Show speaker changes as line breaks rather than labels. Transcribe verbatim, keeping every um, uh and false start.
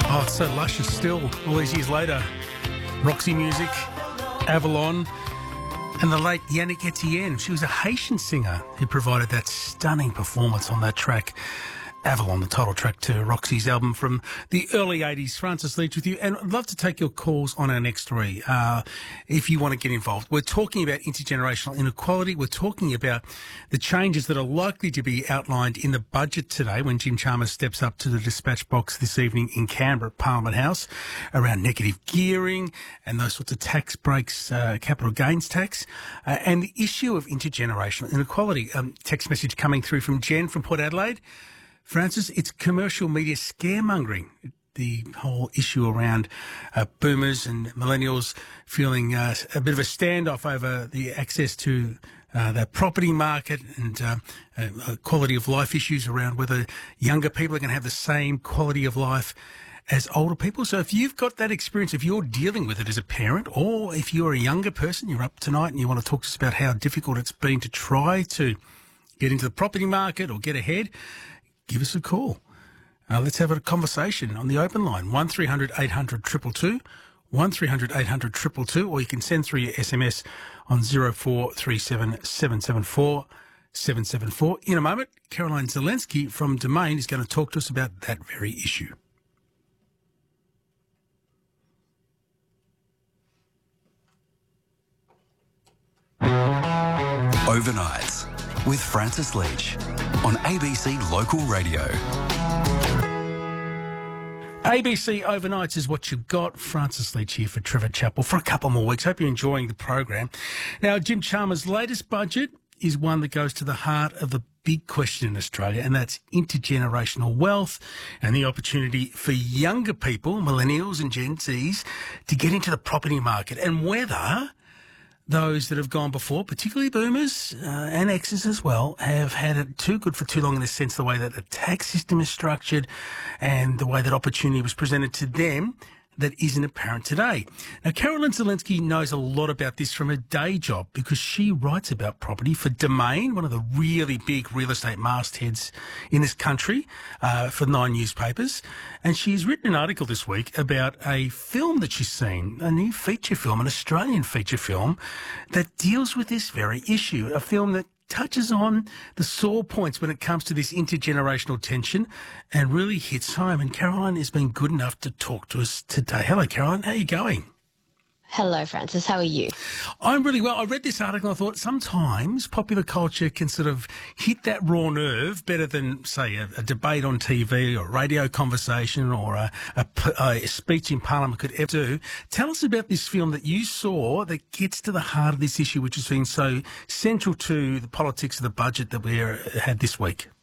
Oh, it's so luscious still, all these years later. Roxy Music, Avalon, and the late Yannick Etienne. She was a Haitian singer who provided that stunning performance on that track, Avalon, the title track to Roxy's album from the early eighties. Francis Leach with you, and I'd love to take your calls on our next three uh, if you want to get involved. We're talking about intergenerational inequality. We're talking about the changes that are likely to be outlined in the budget today when Jim Chalmers steps up to the dispatch box this evening in Canberra at Parliament House around negative gearing and those sorts of tax breaks, uh, capital gains tax, uh, and the issue of intergenerational inequality. Um, text message coming through from Jen from Port Adelaide. Francis, it's commercial media scaremongering, the whole issue around uh, boomers and millennials feeling uh, a bit of a standoff over the access to uh, the property market and uh, uh, quality of life issues around whether younger people are going to have the same quality of life as older people. So if you've got that experience, if you're dealing with it as a parent, or if you're a younger person, you're up tonight and you want to talk to us about how difficult it's been to try to get into the property market or get ahead, give us a call. Uh, let's have a conversation on the open line, one three hundred eight hundred two two two, one three hundred eight hundred two two two, or you can send through your S M S on zero four three seven seven seven four seven seven four. In a moment, Caroline Zelensky from Domain is going to talk to us about that very issue.
Overnights with Francis Leach on A B C Local Radio.
A B C Overnights is what you've got. Francis Leach here for Trevor Chappell for a couple more weeks. Hope you're enjoying the program. Now, Jim Chalmers' latest budget is one that goes to the heart of the big question in Australia, and that's intergenerational wealth and the opportunity for younger people, millennials and Gen Zs, to get into the property market, and whether those that have gone before, particularly boomers uh, and X's as well, have had it too good for too long in the sense the way that the tax system is structured and the way that opportunity was presented to them that isn't apparent today. Now, Caroline Zelensky knows a lot about this from her day job because she writes about property for Domain, one of the really big real estate mastheads in this country, uh, for nine newspapers. And she's written an article this week about a film that she's seen, a new feature film, an Australian feature film that deals with this very issue, a film that touches on the sore points when it comes to this intergenerational tension and really hits home. And Caroline has been good enough to talk to us today. Hello, Caroline. How are you going?
Hello, Francis. How are you?
I'm really well. I read this article and I thought sometimes popular culture can sort of hit that raw nerve better than, say, a, a debate on T V or a radio conversation or a, a, a speech in Parliament could ever do. Tell us about this film that you saw that gets to the heart of this issue, which has been so central to the politics of the budget that we had this week.